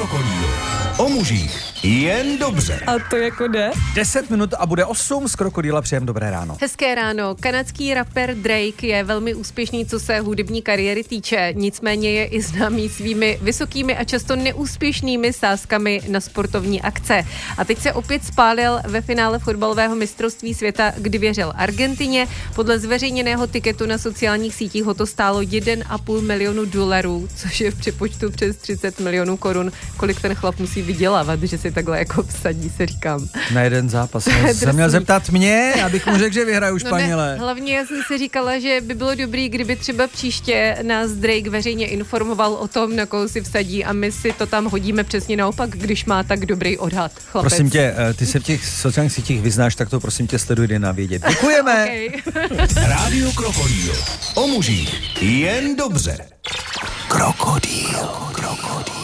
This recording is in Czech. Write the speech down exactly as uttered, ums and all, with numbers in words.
Krokodýl. O mužích jen dobře. A to jako jde? deset minut a bude osm z Krokodýla, přejem dobré ráno. Hezké ráno. Kanadský rapper Drake je velmi úspěšný, co se hudební kariéry týče, nicméně je i známý svými vysokými a často neúspěšnými sázkami na sportovní akce. A teď se opět spálil ve finále fotbalového mistrovství světa, kdy věřil Argentině. Podle zveřejněného tiketu na sociálních sítích ho to stálo jeden a půl milionu dolarů, což je v přepočtu přes třicet milionů korun. Kolik ten chlap musí vydělávat, že si takhle jako vsadí, se říkám. Na jeden zápas. Jsem měl zeptat mě, abych mu řekl, že vyhraju Španělé. No ne, hlavně já jsem si říkala, že by bylo dobrý, kdyby třeba příště nás Drake veřejně informoval o tom, na koho si vsadí, a my si to tam hodíme přesně naopak, když má tak dobrý odhad. Chlapec. Prosím tě, ty se v těch sociálních sítích vyznáš, tak to prosím tě sleduj, jde na vědět. Děkujeme. Rádio Krokodýl. O mužích jen dobře. Krokodýl. Krokodýl.